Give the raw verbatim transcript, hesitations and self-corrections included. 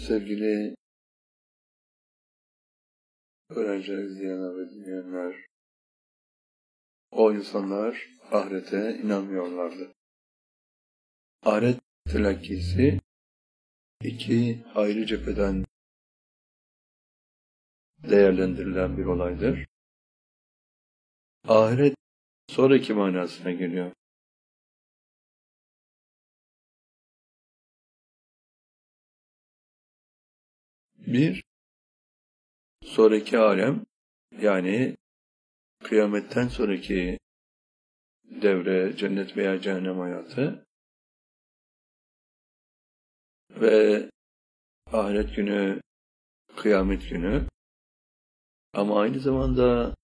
Sevgili öğrenciler, izleyenler ve dinleyenler, o insanlar ahirete inanmıyorlardı. Ahiret telakkisi iki ayrı cepheden değerlendirilen bir olaydır. Ahiret sonraki manasına geliyor. Bir, sonraki alem, yani kıyametten sonraki devre, cennet veya cehennem hayatı ve ahiret günü, kıyamet günü, ama aynı zamanda